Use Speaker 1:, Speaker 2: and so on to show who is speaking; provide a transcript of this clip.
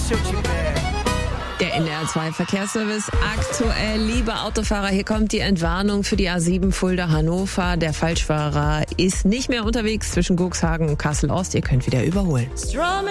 Speaker 1: Der NDR2 Verkehrsservice aktuell. Liebe Autofahrer, hier kommt die Entwarnung für die A7 Fulda-Hannover. Der Falschfahrer ist nicht mehr unterwegs zwischen Cuxhaven und Kassel-Ost. Ihr könnt wieder überholen.